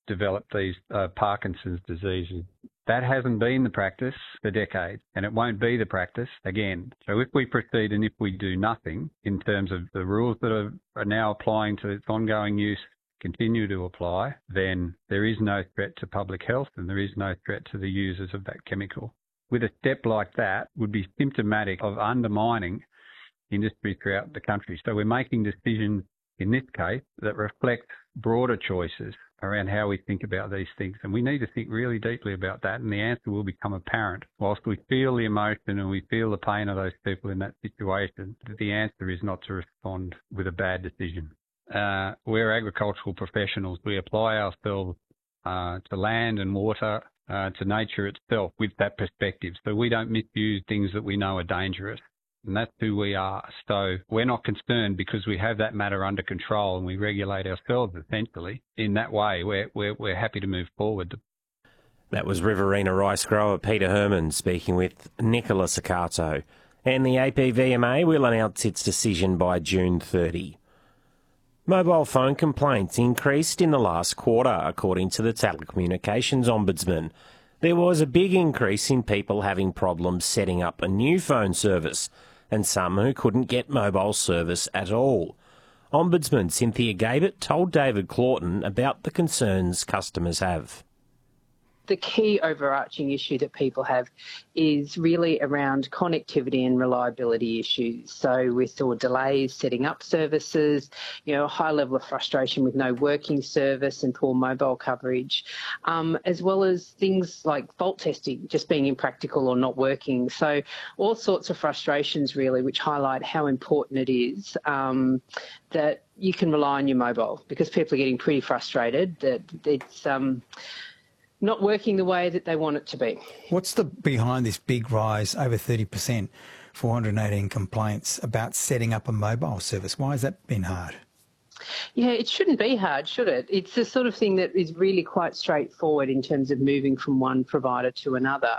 develop these Parkinson's diseases. That hasn't been the practice for decades, and it won't be the practice again. So if we proceed and if we do nothing in terms of the rules that are now applying to its ongoing use continue to apply, then there is no threat to public health and there is no threat to the users of that chemical. With a step like that would be symptomatic of undermining industry throughout the country. So we're making decisions in this case that reflect broader choices around how we think about these things. And we need to think really deeply about that, and the answer will become apparent. Whilst we feel the emotion and we feel the pain of those people in that situation, the answer is not to respond with a bad decision. We're agricultural professionals. We apply ourselves to land and water, to nature itself with that perspective. So we don't misuse things that we know are dangerous. And that's who we are. So we're not concerned because we have that matter under control and we regulate ourselves essentially. In that way, we're happy to move forward. That was Riverina rice grower Peter Herman speaking with Nicola Ciccato. And the APVMA will announce its decision by June 30. Mobile phone complaints increased in the last quarter, according to the Telecommunications Ombudsman. There was a big increase in people having problems setting up a new phone service, and some who couldn't get mobile service at all. Ombudsman Cynthia Gabert told David Claughton about the concerns customers have. The key overarching issue that people have is really around connectivity and reliability issues. So we saw delays setting up services, a high level of frustration with no working service and poor mobile coverage, as well as things like fault testing just being impractical or not working. So all sorts of frustrations really, which highlight how important it is that you can rely on your mobile, because people are getting pretty frustrated that it's not working the way that they want it to be. What's behind this big rise, over 30%, 418 complaints about setting up a mobile service? Why has that been hard? Yeah, it shouldn't be hard, should it? It's the sort of thing that is really quite straightforward in terms of moving from one provider to another.